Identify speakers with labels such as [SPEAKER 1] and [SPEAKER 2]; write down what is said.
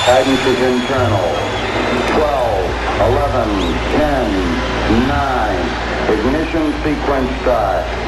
[SPEAKER 1] Guidance is internal. 12, 11, 10, 9. Ignition sequence start.